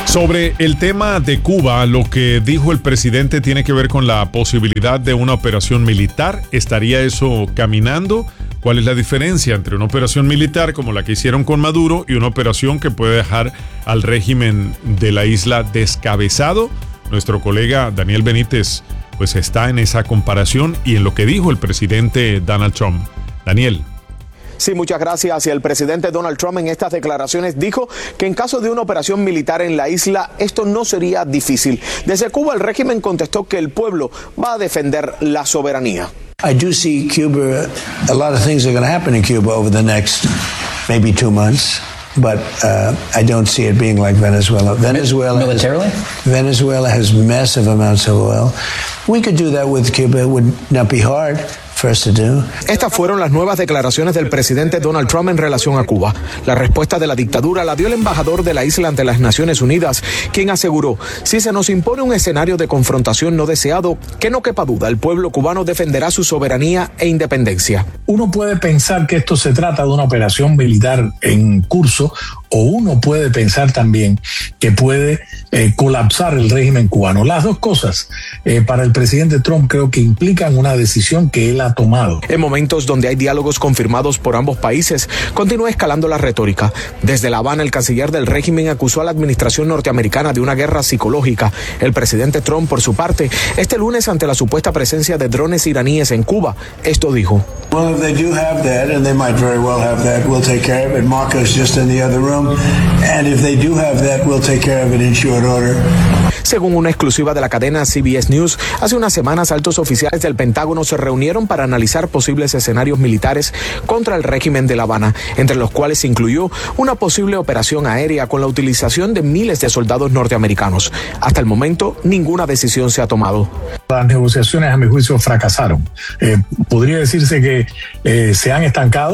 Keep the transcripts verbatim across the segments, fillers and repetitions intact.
Sobre el tema de Cuba, lo que dijo el presidente tiene que ver con la posibilidad de una operación militar. ¿Estaría eso caminando? ¿Cuál es la diferencia entre una operación militar como la que hicieron con Maduro y una operación que puede dejar al régimen de la isla descabezado? Nuestro colega Daniel Benítez pues está en esa comparación y en lo que dijo el presidente Donald Trump. Daniel. Sí, muchas gracias. Y el presidente Donald Trump en estas declaraciones dijo que en caso de una operación militar en la isla, esto no sería difícil. Desde Cuba, el régimen contestó que el pueblo va a defender la soberanía. I do see Cuba, a lot of things are going to happen in Cuba over the next maybe two months. But uh, I don't see it being like Venezuela. Venezuela militarily? Has, Venezuela has massive amounts of oil. We could do that with Cuba. It would not be hard. Estas fueron las nuevas declaraciones del presidente Donald Trump en relación a Cuba. La respuesta de la dictadura la dio el embajador de la isla ante las Naciones Unidas, quien aseguró: si se nos impone un escenario de confrontación no deseado, que no quepa duda, el pueblo cubano defenderá su soberanía e independencia. Uno puede pensar que esto se trata de una operación militar en curso, o uno puede pensar también que puede eh, colapsar el régimen cubano. Las dos cosas, eh, para el presidente Trump, creo que implican una decisión que él ha tomado. En momentos donde hay diálogos confirmados por ambos países, continúa escalando la retórica. Desde La Habana, el canciller del régimen acusó a la administración norteamericana de una guerra psicológica. El presidente Trump, por su parte, este lunes, ante la supuesta presencia de drones iraníes en Cuba, esto dijo: Well, if they do have that, and they might very well have that, we'll take care of it. Marco's just in the other room. And if they do have that, we'll take care of it in short order. Según una exclusiva de la cadena C B S News, hace unas semanas altos oficiales del Pentágono se reunieron para analizar posibles escenarios militares contra el régimen de La Habana, entre los cuales se incluyó una posible operación aérea con la utilización de miles de soldados norteamericanos. Hasta el momento, ninguna decisión se ha tomado. Las negociaciones, a mi juicio, fracasaron. Eh, podría decirse que eh, se han estancado.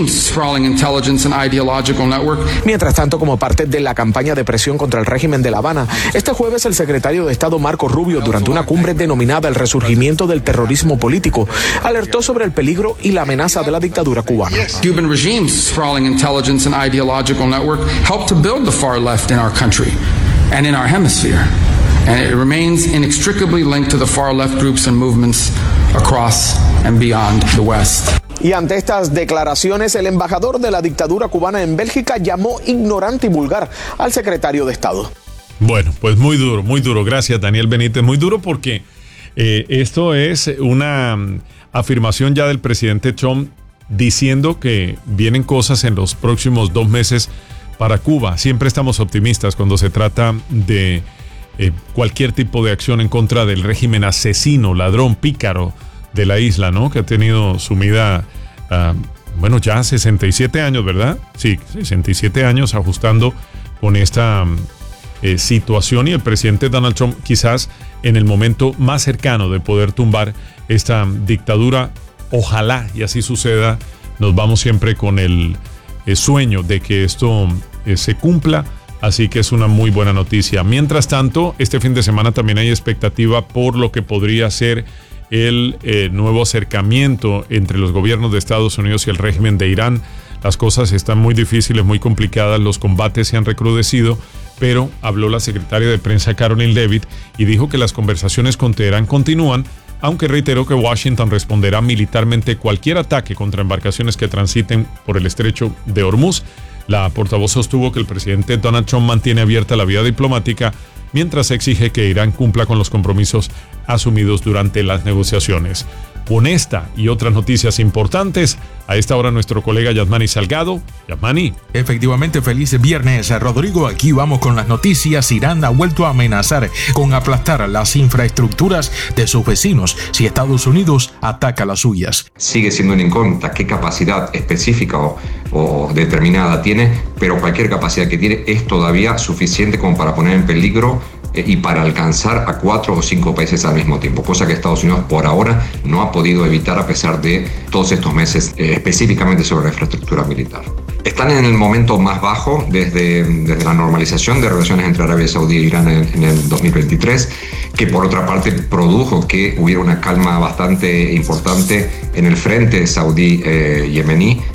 Mientras tanto, como parte de la campaña de presión contra el régimen de La Habana, este jueves el secretario de Estado Marco Rubio, durante una cumbre denominada El resurgimiento del terrorismo político, alertó sobre el peligro y la amenaza de la dictadura cubana. Cuban regime's sprawling intelligence and ideological network helped to build the far left in our country and in our hemisphere. And it remains inextricably linked to the far left groups and movements across and beyond the West. Y ante estas declaraciones, el embajador de la dictadura cubana en Bélgica llamó ignorante y vulgar al secretario de Estado. Bueno, pues muy duro, muy duro. Gracias, Daniel Benítez. Muy duro porque eh, esto es una um, afirmación ya del presidente Trump diciendo que vienen cosas en los próximos dos meses para Cuba. Siempre estamos optimistas cuando se trata de eh, cualquier tipo de acción en contra del régimen asesino, ladrón, pícaro de la isla, ¿no? Que ha tenido sumida, uh, bueno, ya sesenta y siete años, ¿verdad? Sí, sesenta y siete años ajustando con esta um, eh, situación, y el presidente Donald Trump quizás en el momento más cercano de poder tumbar esta um, dictadura. Ojalá y así suceda. Nos vamos siempre con el, el sueño de que esto eh, se cumpla. Así que es una muy buena noticia. Mientras tanto, este fin de semana también hay expectativa por lo que podría ser el eh, nuevo acercamiento entre los gobiernos de Estados Unidos y el régimen de Irán. Las cosas están muy difíciles, muy complicadas, los combates se han recrudecido, pero habló la secretaria de prensa Caroline Leavitt y dijo que las conversaciones con Teherán continúan, aunque reiteró que Washington responderá militarmente cualquier ataque contra embarcaciones que transiten por el estrecho de Hormuz. La portavoz sostuvo que el presidente Donald Trump mantiene abierta la vía diplomática mientras exige que Irán cumpla con los compromisos asumidos durante las negociaciones. Con esta y otras noticias importantes, a esta hora nuestro colega Yasmani Salgado. Yasmani. Efectivamente, feliz viernes, Rodrigo. Aquí vamos con las noticias. Irán ha vuelto a amenazar con aplastar las infraestructuras de sus vecinos si Estados Unidos ataca las suyas. Sigue siendo una incógnita qué capacidad específica o, o determinada tiene, pero cualquier capacidad que tiene es todavía suficiente como para poner en peligro y para alcanzar a cuatro o cinco países al mismo tiempo, cosa que Estados Unidos por ahora no ha podido evitar a pesar de todos estos meses, eh, específicamente sobre la infraestructura militar. Están en el momento más bajo desde, desde la normalización de relaciones entre Arabia Saudí e Irán en, en el dos mil veintitrés, que por otra parte produjo que hubiera una calma bastante importante en el frente saudí-yemení, eh,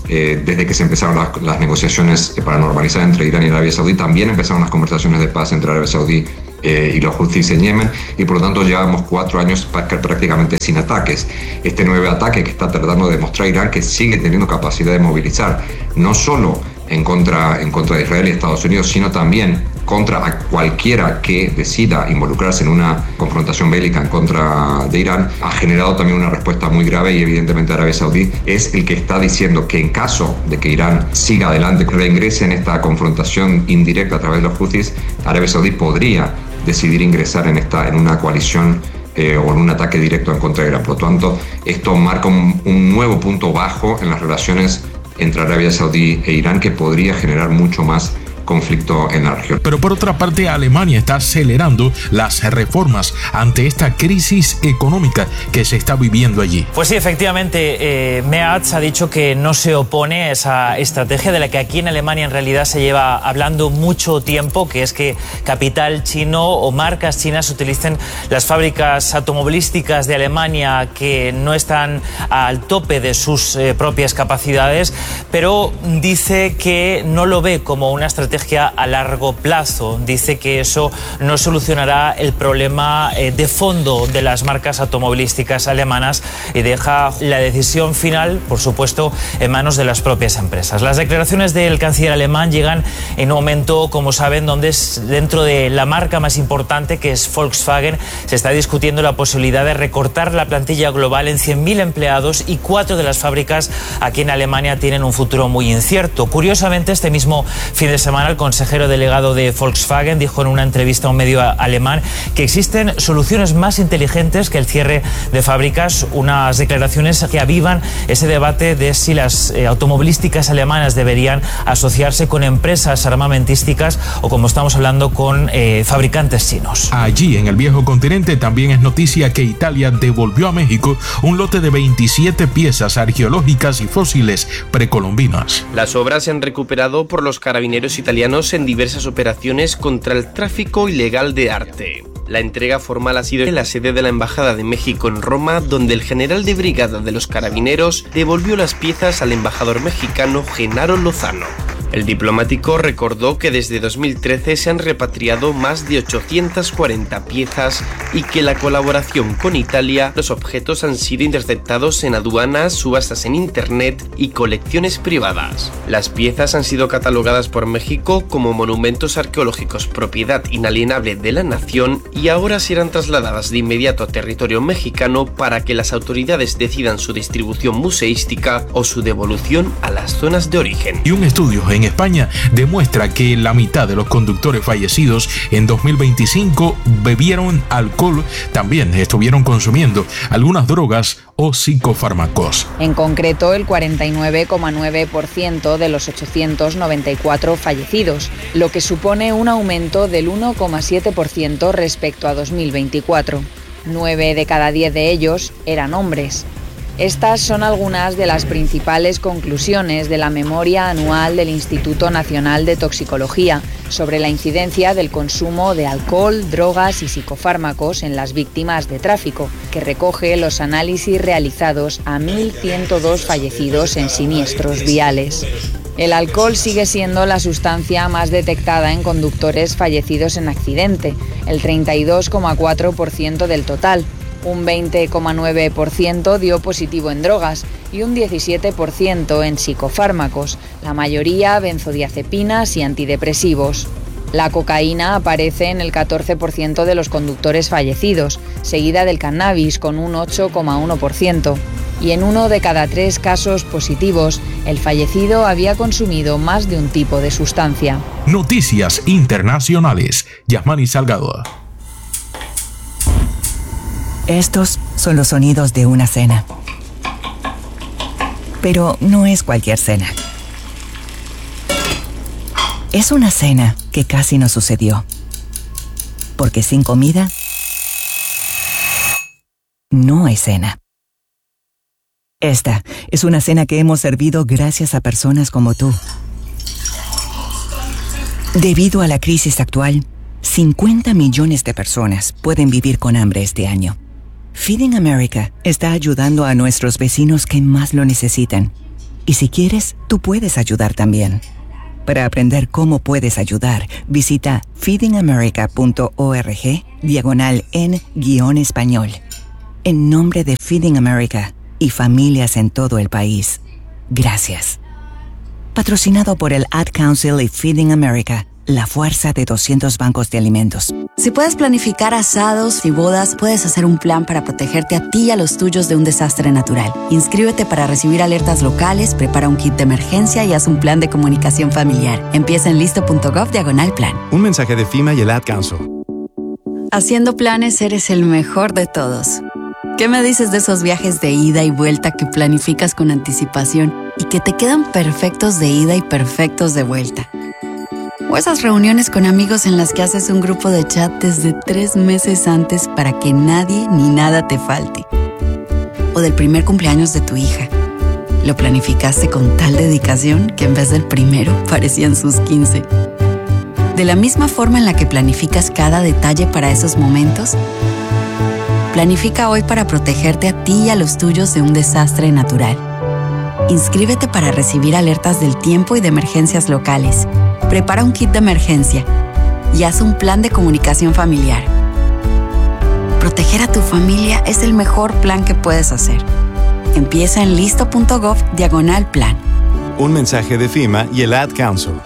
eh, desde que se empezaron las, las negociaciones para normalizar entre Irán y Arabia Saudí, también empezaron las conversaciones de paz entre Arabia Saudí eh, y los Houthis en Yemen, y por lo tanto llevamos cuatro años prácticamente sin ataques. Este nuevo ataque que está tratando de demostrar Irán que sigue teniendo capacidad de movilizar, no solo en contra, en contra de Israel y Estados Unidos, sino también contra a cualquiera que decida involucrarse en una confrontación bélica en contra de Irán, ha generado también una respuesta muy grave, y evidentemente Arabia Saudí es el que está diciendo que en caso de que Irán siga adelante, reingrese en esta confrontación indirecta a través de los Houthis, Arabia Saudí podría decidir ingresar en, esta, en una coalición eh, o en un ataque directo en contra de Irán. Por lo tanto, esto marca un, un nuevo punto bajo en las relaciones entre Arabia Saudí e Irán, que podría generar mucho más conflicto en la región. Pero por otra parte, Alemania está acelerando las reformas ante esta crisis económica que se está viviendo allí. Pues sí, efectivamente, eh, Merz ha dicho que no se opone a esa estrategia de la que aquí en Alemania en realidad se lleva hablando mucho tiempo, que es que capital chino o marcas chinas utilicen las fábricas automovilísticas de Alemania que no están al tope de sus eh, propias capacidades, pero dice que no lo ve como una estrategia a largo plazo. Dice que eso no solucionará el problema eh, de fondo de las marcas automovilísticas alemanas y deja la decisión final, por supuesto, en manos de las propias empresas. Las declaraciones del canciller alemán llegan en un momento, como saben, donde es dentro de la marca más importante, que es Volkswagen, se está discutiendo la posibilidad de recortar la plantilla global en cien mil empleados, y cuatro de las fábricas aquí en Alemania tienen un futuro muy incierto. Curiosamente, este mismo fin de semana el consejero delegado de Volkswagen dijo en una entrevista a un medio alemán que existen soluciones más inteligentes que el cierre de fábricas, unas declaraciones que avivan ese debate de si las eh, automovilísticas alemanas deberían asociarse con empresas armamentísticas o, como estamos hablando, con eh, fabricantes chinos. Allí, en el viejo continente, también es noticia que Italia devolvió a México un lote de veintisiete piezas arqueológicas y fósiles precolombinas. Las obras se han recuperado por los carabineros italianos en diversas operaciones contra el tráfico ilegal de arte. La entrega formal ha sido en la sede de la Embajada de México en Roma, donde el general de brigada de los carabineros devolvió las piezas al embajador mexicano Genaro Lozano. El diplomático recordó que desde dos mil trece se han repatriado más de ochocientas cuarenta piezas y que la colaboración con Italia, los objetos han sido interceptados en aduanas, subastas en internet y colecciones privadas. Las piezas han sido catalogadas por México como monumentos arqueológicos propiedad inalienable de la nación y ahora serán trasladadas de inmediato a territorio mexicano para que las autoridades decidan su distribución museística o su devolución a las zonas de origen. Y un estudio en España demuestra que la mitad de los conductores fallecidos en dos mil veinticinco bebieron alcohol, también estuvieron consumiendo algunas drogas o psicofármacos. En concreto, el cuarenta y nueve coma nueve por ciento de los ochocientos noventa y cuatro fallecidos, lo que supone un aumento del uno coma siete por ciento respecto a dos mil veinticuatro. Nueve de cada diez de ellos eran hombres. Estas son algunas de las principales conclusiones de la memoria anual del Instituto Nacional de Toxicología sobre la incidencia del consumo de alcohol, drogas y psicofármacos en las víctimas de tráfico, que recoge los análisis realizados a mil ciento dos fallecidos en siniestros viales. El alcohol sigue siendo la sustancia más detectada en conductores fallecidos en accidente, el treinta y dos coma cuatro por ciento del total. Un veinte coma nueve por ciento dio positivo en drogas y un diecisiete por ciento en psicofármacos, la mayoría benzodiazepinas y antidepresivos. La cocaína aparece en el catorce por ciento de los conductores fallecidos, seguida del cannabis con un ocho coma uno por ciento. Y en uno de cada tres casos positivos, el fallecido había consumido más de un tipo de sustancia. Noticias internacionales. Yasmani Salgado. Estos son los sonidos de una cena. Pero no es cualquier cena. Es una cena que casi no sucedió. Porque sin comida, no hay cena. Esta es una cena que hemos servido gracias a personas como tú. Debido a la crisis actual, cincuenta millones de personas pueden vivir con hambre este año. Feeding America está ayudando a nuestros vecinos que más lo necesitan. Y si quieres, tú puedes ayudar también. Para aprender cómo puedes ayudar, visita feedingamerica.org diagonal en guión español. En nombre de Feeding America y familias en todo el país, gracias. Patrocinado por el Ad Council y Feeding America, la fuerza de doscientos bancos de alimentos. Si puedes planificar asados y bodas, puedes hacer un plan para protegerte a ti y a los tuyos de un desastre natural. Inscríbete para recibir alertas locales, prepara un kit de emergencia y haz un plan de comunicación familiar. Empieza en listo.gov diagonal plan. Un mensaje de FEMA y el Ad Council. Haciendo planes eres el mejor de todos. ¿Qué me dices de esos viajes de ida y vuelta que planificas con anticipación y que te quedan perfectos de ida y perfectos de vuelta? O esas reuniones con amigos en las que haces un grupo de chat desde tres meses antes para que nadie ni nada te falte. O del primer cumpleaños de tu hija. Lo planificaste con tal dedicación que en vez del primero parecían sus quince. De la misma forma en la que planificas cada detalle para esos momentos, planifica hoy para protegerte a ti y a los tuyos de un desastre natural. Inscríbete para recibir alertas del tiempo y de emergencias locales. Prepara un kit de emergencia y haz un plan de comunicación familiar. Proteger a tu familia es el mejor plan que puedes hacer. Empieza en listo.gov diagonal plan. Un mensaje de FEMA y el Ad Council.